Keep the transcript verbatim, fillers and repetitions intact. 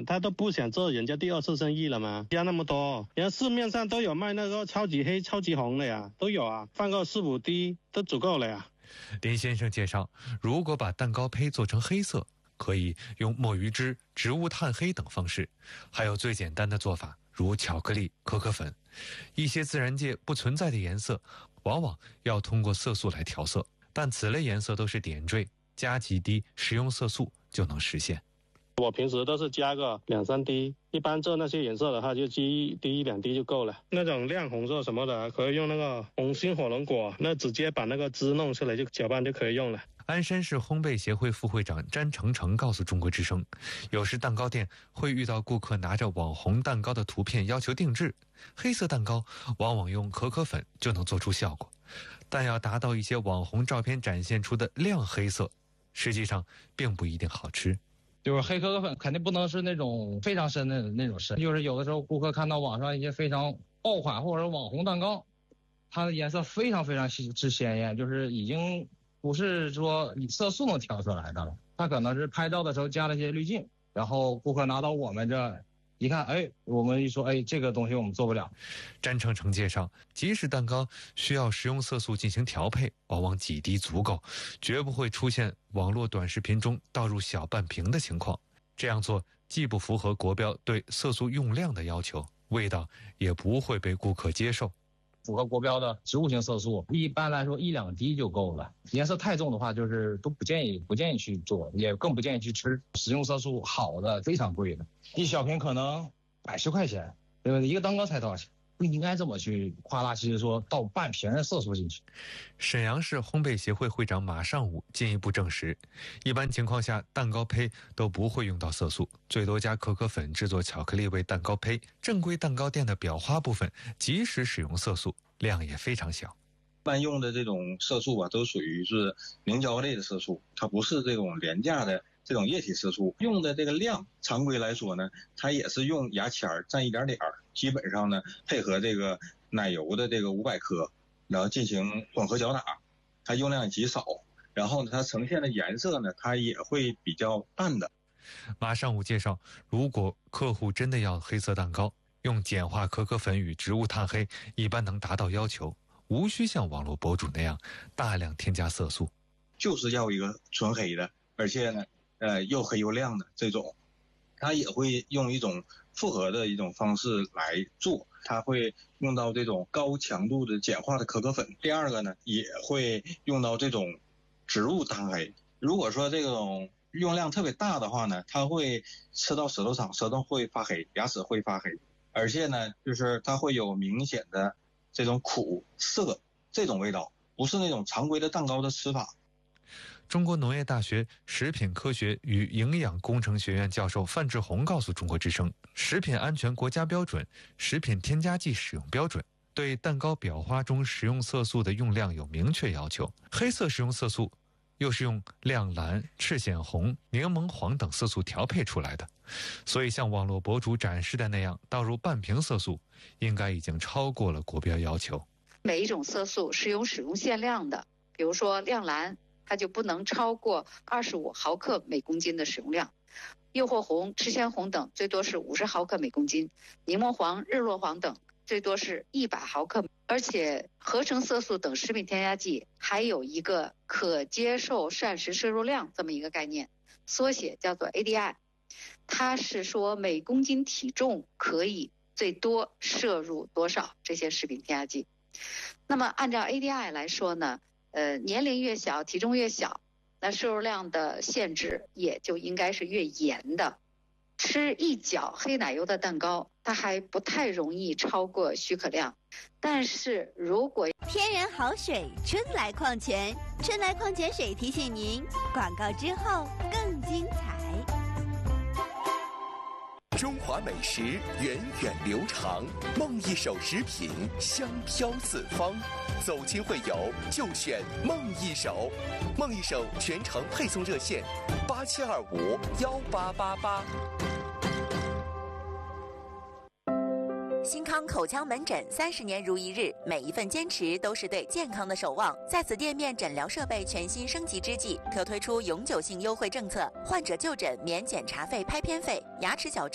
他都不想做人家第二次生意了吗？加那么多，人家市面上都有卖那个超级黑、超级红的呀，都有啊，放个四五滴都足够了呀。 林先生介绍，如果把蛋糕胚做成黑色，可以用墨鱼汁、植物炭黑等方式，还有最简单的做法，如巧克力、可可粉。一些自然界不存在的颜色，往往要通过色素来调色，但此类颜色都是点缀，加几滴食用色素就能实现。 我平时都是加个两三滴，一般做那些颜色的话就滴一滴一两滴就够了。那种亮红色什么的可以用那个红心火龙果，那直接把那个汁弄出来就搅拌就可以用了。 鞍山市烘焙协会副会长詹成成告诉中国之声，有时蛋糕店会遇到顾客拿着网红蛋糕的图片要求定制，黑色蛋糕往往用可可粉就能做出效果，但要达到一些网红照片展现出的亮黑色，实际上并不一定好吃。 就是黑可可粉肯定不能是那种非常深的那种深，就是有的时候顾客看到网上一些非常爆款或者网红蛋糕，它的颜色非常非常之鲜艳，就是已经不是说你色素能调出来的了，它可能是拍照的时候加了一些滤镜，然后顾客拿到我们这一看，哎，我们一说，哎，这个东西我们做不了。 詹成成介绍，即使蛋糕需要食用色素进行调配，往往几滴足够，绝不会出现网络短视频中倒入小半瓶的情况。这样做既不符合国标对色素用量的要求，味道也不会被顾客接受。 符合国标的植物性色素，一般来说一两滴就够了。颜色太重的话，就是都不建议不建议去做，也更不建议去吃。食用色素好的非常贵的，一小瓶可能百十块钱，对不对？一个蛋糕才多少钱？不应该这么去夸大其词说倒半瓶的色素进去。 沈阳市烘焙协会会长马尚武进一步证实，一般情况下蛋糕胚都不会用到色素，最多加可可粉制作巧克力味蛋糕胚。正规蛋糕店的裱花部分即使使用色素，量也非常小。 一般用的这种色素啊，都属于是凝胶类的色素，它不是这种廉价的这种液体色素。用的这个量，常规来说呢，它也是用牙签蘸一点点儿，基本上呢配合这个奶油的这个五百克，然后进行混合搅打，它用量极少。然后呢，它呈现的颜色呢，它也会比较淡的。 马尚武介绍，如果客户真的要黑色蛋糕，用简化可可粉与植物炭黑一般能达到要求，无需像网络博主那样大量添加色素， 就是要一个纯黑的，而且呢，呃，又黑又亮的这种，它也会用一种复合的一种方式来做，它会用到这种高强度的简化的可可粉。第二个呢，也会用到这种植物炭黑。如果说这种用量特别大的话呢，它会吃到舌头上，舌头会发黑，牙齿会发黑。而且呢，就是它会有明显的这种苦涩这种味道，不是那种常规的蛋糕的吃法。 中国农业大学食品科学与营养工程学院教授范志红告诉中国之声，食品安全国家标准、食品添加剂使用标准对蛋糕裱花中食用色素的用量有明确要求。黑色食用色素又是用亮蓝、赤藓红、柠檬黄等色素调配出来的，所以像网络博主展示的那样倒入半瓶色素，应该已经超过了国标要求。 每一种色素是有使用限量的，比如说亮蓝，它就不能超过二十五毫克每公斤的使用量，诱惑红、赤藓红等最多是五十毫克每公斤，柠檬黄、日落黄等最多是一百毫克。而且合成色素等食品添加剂还有一个可接受膳食摄入量这么一个概念，缩写叫做 A D I， 它是说每公斤体重可以最多摄入多少这些食品添加剂。那么按照 A D I 来说呢，呃，年龄越小体重越小，那摄入量的限制也就应该是越严的。吃一角黑奶油的蛋糕，它还不太容易超过许可量，但是如果天然好水春来矿泉，春来矿泉水提醒您，广告之后更精彩。 中华美食源远流长，梦一手食品香飘四方，走亲会友就选梦一手。梦一手全程配送热线八七二五幺八八八。 新康口腔门诊三十年如一日，每一份坚持都是对健康的守望。在此店面诊疗设备全新升级之际，可推出永久性优惠政策，患者就诊免检查费、拍片费，牙齿矫正